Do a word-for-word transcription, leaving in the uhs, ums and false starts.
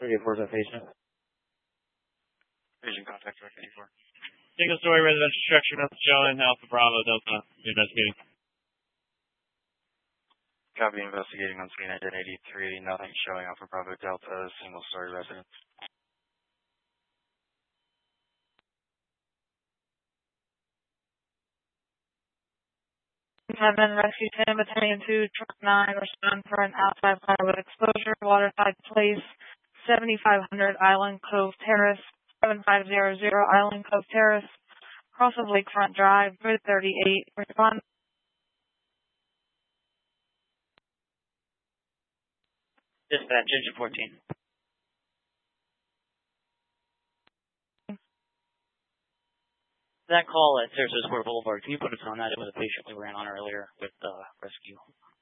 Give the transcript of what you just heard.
three eighty-four is a patient. Patient contact direct eighty-four. Single story residential structure, nothing showing. Alpha Bravo Delta. Investigating. Copy, investigating on scene at eighty-three. Nothing showing. Alpha Bravo Delta. Single story residence. Seven, rescue team, battalion two, truck nine, respond for an outside fire with exposure, waterside place, seventy-five hundred Island Cove Terrace, seven five zero zero Island Cove Terrace, cross of Lakefront Drive, grid thirty-eight, respond. Dispatch, engine fourteen. That call at Sarasota Square Boulevard, can you put us on that? It was a patient we ran on earlier with uh, rescue.